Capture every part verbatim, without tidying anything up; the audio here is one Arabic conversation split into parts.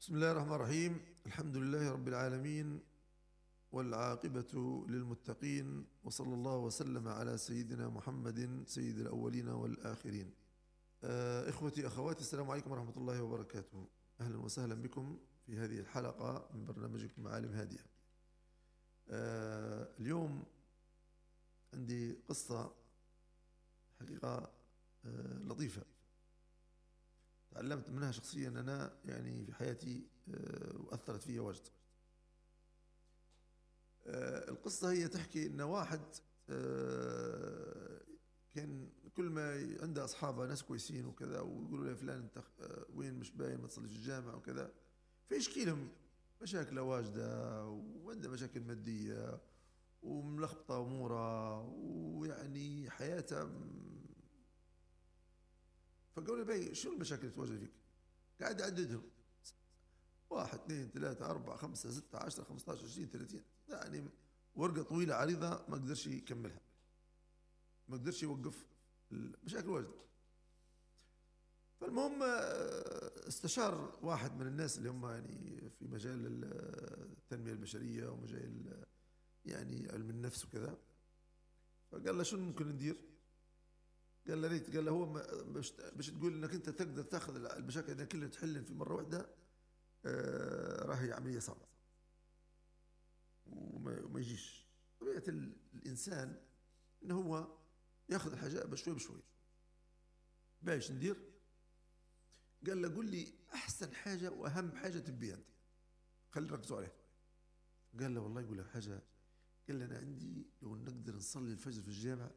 بسم الله الرحمن الرحيم. الحمد لله رب العالمين، والعاقبة للمتقين، وصلى الله وسلم على سيدنا محمد سيد الأولين والآخرين. آه إخوتي أخواتي، السلام عليكم ورحمة الله وبركاته. أهلا وسهلا بكم في هذه الحلقة من برنامجكم معالم هادية. آه اليوم عندي قصة حقيقة آه لطيفة تعلمت منها شخصيا أنا، يعني في حياتي وأثرت فيها واجد. القصة هي تحكي أن واحد كان كل ما عنده أصحابه ناس كويسين وكذا، ويقولوا له فلان أنت وين مش باين ما تصلي في الجامع وكذا، فيشكي لهم مشاكل واجدة وعنده مشاكل مادية وملخبطة أموره ويعني حياته. فقالوا لي شو المشاكل اللي تواجه فيك؟ قاعد أعددهم: واحد اثنين ثلاثة أربعة خمسة ستة عشرة خمسة عشر عشرين ثلاثين، يعني ورقة طويلة عريضة ما قدرش يكملها، ما قدرش يوقف المشاكل واجد. فالمهم استشار واحد من الناس اللي هم يعني في مجال التنمية البشرية ومجال يعني علم النفس وكذا، فقال له شو ممكن ندير؟ قال له ريت، قال له هو باش تقول انك انت تقدر تاخذ المشاكل هذه كلها تحلن في مره واحده، آه راهي عمليه صعبه وما, وما يجيش. طبيعه الانسان انه هو ياخذ الحاجه بشوي بشوي. باش ندير؟ قال له قول لي احسن حاجه واهم حاجه تبيها انت، خلي ركزوا عليها. قال له والله يقول لك حاجه، قال له انا عندي لو نقدر نصلي الفجر في الجامع،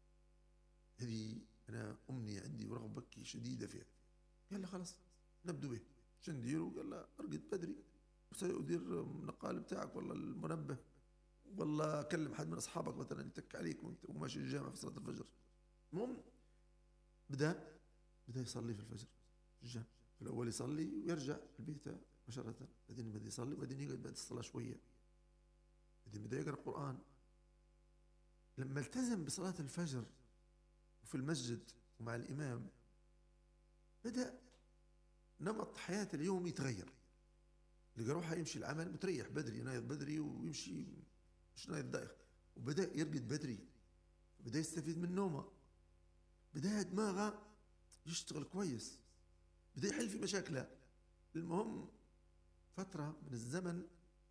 هذه أنا أمنية عندي ورغبة شديدة فيها. قال له خلاص نبدو به. شو نديروا؟ قال له ارقد بدري وسيدير النقال بتاعك والله المنبه، والله كلم حد من أصحابك مثلا يتك عليك وانت وماشي الجامع في صلاة الفجر. المهم بدأ بدأ يصلي في الفجر في الجامع. في الأول يصلي ويرجع بيته مباشرة، بعدين بدأ يصلي وبعدين يقعد بعد الصلاة شوية، بعدين بدأ يقرأ القرآن. لما التزم بصلاة الفجر وفي المسجد ومع الإمام، بدأ نمط حياة اليوم يتغير. لقى روحه يمشي العمل متريح بدري، ينايض بدري ويمشي مش نايض دايخ، وبدأ يرقد بدري، بدأ يستفيد من نومه، بدأ دماغه يشتغل كويس، بدأ يحل في مشاكله. المهم فترة من الزمن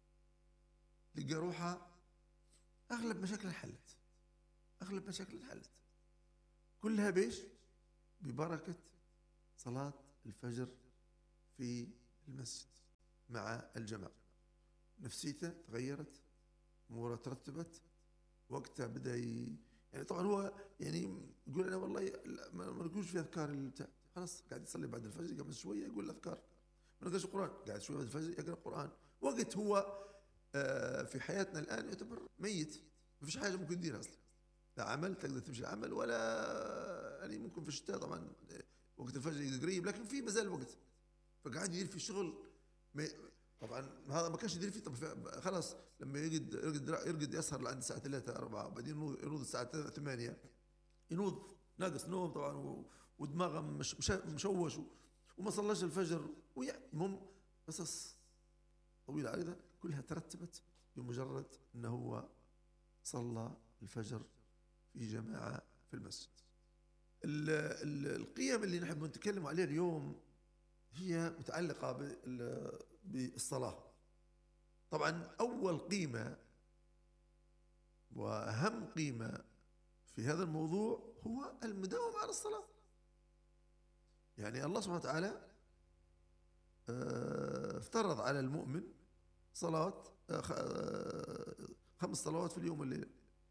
لقى روحه أغلب مشاكله انحلت، أغلب مشاكله انحلت كلها بيش؟ ببركة صلاة الفجر في المسجد مع الجماعة. نفسيته تغيرت، أموره ترتبت، وقتها بدأ ي... يعني طبعا هو يعني يقول أنا والله ما نقولش في أذكار البتاع، خلاص قاعد يصلي بعد الفجر قبل شوية يقول أذكار، ما نقولش القرآن قاعد شوية بعد الفجر يقرأ القرآن. وقت هو آه في حياتنا الآن يعتبر ميت، ما فيش حاجة ممكن يديرها أصلا، لا عمل تقدر تمشي العمل ولا يعني ممكن في الشتاء طبعا وقت الفجر قريب، لكن في مازال وقت، فقاعد يدير في شغل. طبعا هذا ما كانش يدير فيه. طب خلاص لما يرقد يرقد يرقد يسهر لعند الساعه ثلاثة أربعة، بعدين ينوض الساعه ثمانية، ينوض ناقص نوم طبعا ودماغه مش مشوش وما صلاش الفجر، ويعني المهم قصص طويله عريضه كلها ترتبت بمجرد انه هو صلى الفجر في جماعة في المسجد. ال ال القيم اللي نحب نتكلم عليها اليوم هي متعلقة بالصلاة. طبعا أول قيمة وأهم قيمة في هذا الموضوع هو المداومة على الصلاة. يعني الله سبحانه وتعالى افترض على المؤمن صلاة خمس صلوات في اليوم والليل،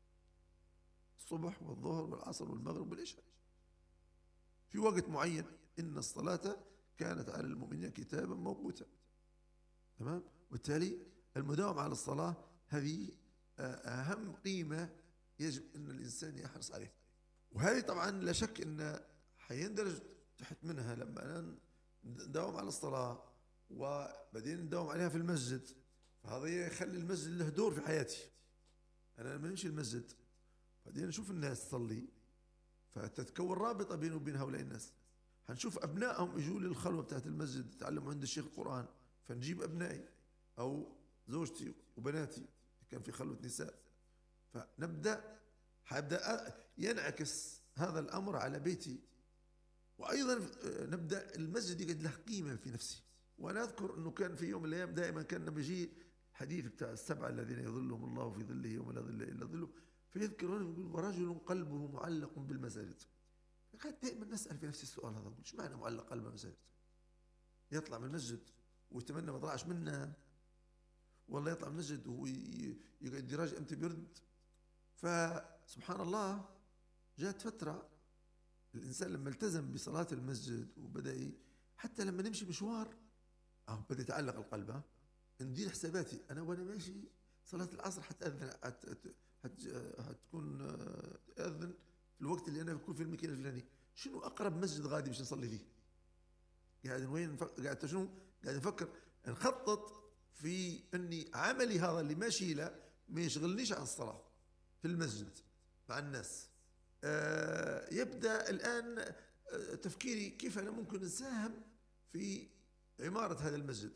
الصبح والظهر والعصر والمغرب والعشاء، في وقت معين. إن الصلاة كانت على المؤمنين كتابا موقوتا. تمام؟ وبالتالي المداومة على الصلاة هذه أهم قيمة يجب أن الإنسان يحرص عليها، وهذه طبعا لا شك أن حيندرج تحت منها لما أنا نداوم على الصلاة وبعدين نداوم عليها في المسجد، فهذا يخلي المسجد له دور في حياتي. أنا لما نمشي المسجد بعدين نشوف الناس تصلي، فتتكون رابطة بينه وبين هؤلاء الناس. حنشوف أبنائهم يجوا للخلوة بتاعت المسجد يتعلموا عند الشيخ القرآن، فنجيب أبنائي أو زوجتي وبناتي، كان في خلوة نساء، فنبدأ حيبدأ ينعكس هذا الأمر على بيتي. وأيضا نبدأ المسجد يجد له قيمة في نفسي. وأنا أذكر أنه كان في يوم من الأيام دائما كان لما يجي حديث بتاع السبعة الذين يظلهم الله في ظله يوم لا ظل إلا ظله، فيذكرون يقول ورجل قلبه معلق بالمساجد. قاعد دائما نسأل في نفس السؤال هذا، ايش معنى معلق قلبه بالمساجد؟ يطلع من المسجد ويتمنى ما طلعش منه، والله يطلع من المسجد وهو يقعد يراجع امتى بيرد. فسبحان الله جاءت فترة الإنسان لما التزم بصلاة المسجد وبدأ حتى لما نمشي مشوار اه بدأ يتعلق القلب. ها ندير حساباتي أنا وأنا ماشي صلاة العصر حتأذن حتكون تأذن في الوقت اللي أنا بكون في المكان الفلاني، شنو أقرب مسجد غادي باش نصلي فيه؟ قاعد وين قاعد شنو قاعد نفكر نخطط في أني عملي هذا اللي ماشي له ما يشغلنيش عن الصلاة في المسجد مع الناس. آه يبدأ الآن آه تفكيري كيف أنا ممكن نساهم في عمارة هذا المسجد.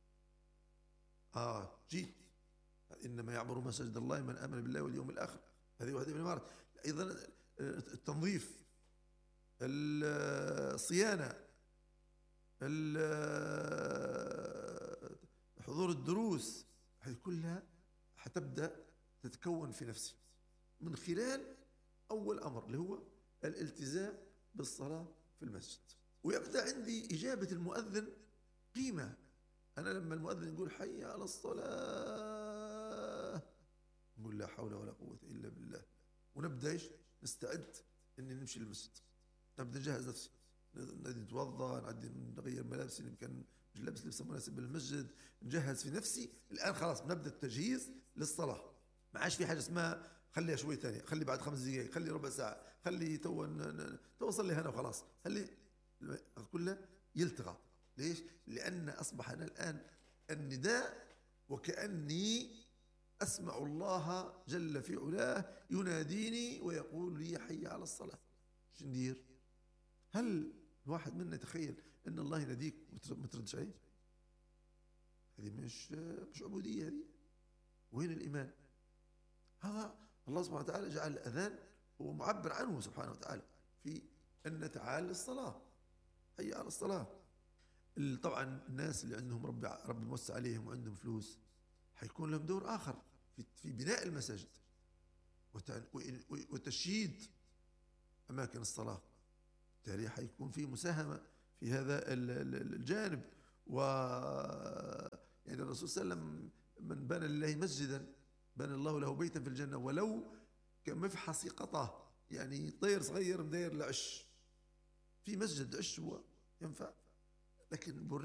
آه جيت إنما يعمر مساجد الله من آمن بالله واليوم الآخر، هذه واحدة من العمارة. أيضا التنظيف، الصيانة، حضور الدروس، هذه كلها حتبدأ تتكون في نفسي من خلال أول أمر اللي هو الالتزام بالصلاة في المسجد. ويبدأ عندي إجابة المؤذن قيمة. أنا لما المؤذن يقول حي على الصلاة نقول لا حول ولا قوة إلا بالله، ونبدأ إيش نستعد إني نمشي للمسجد، نبدأ نجهز نفسي، نبدأ نتوضأ، نعدي نغير ملابسي اللي كان مش لابس لبس مناسب للمسجد، نجهز في نفسي. الآن خلاص نبدأ التجهيز للصلاة، ما عادش في حاجة اسمها خليها شوي ثانية، خلي بعد خمس دقائق، خلي ربع ساعة، خلي تو تو صلي هنا وخلاص، خلي كله يلتغى. ليش؟ لأن أصبح أنا الآن النداء وكأني أسمع الله جل في علاه يناديني ويقول لي حي على الصلاة. شو ندير؟ هل الواحد منا يتخيل أن الله يناديك وما تردش عليه؟ هذه مش مش عبودية، هذه وين الإيمان؟ هذا الله سبحانه وتعالى جعل الأذان هو معبر عنه سبحانه وتعالى في أن تعال الصلاة، حي على الصلاة. طبعا الناس اللي عندهم رب رب موسع عليهم وعندهم فلوس حيكون لهم دور آخر في في بناء المساجد وتشييد أماكن الصلاة، بالتالي حيكون في مساهمة في هذا الجانب. و يعني الرسول صلى الله عليه وسلم من بنى لله مسجدا بنى الله له بيتا في الجنة ولو كمفحص قطة، يعني طير صغير مدير لعش في مسجد عش هو ينفع. لكن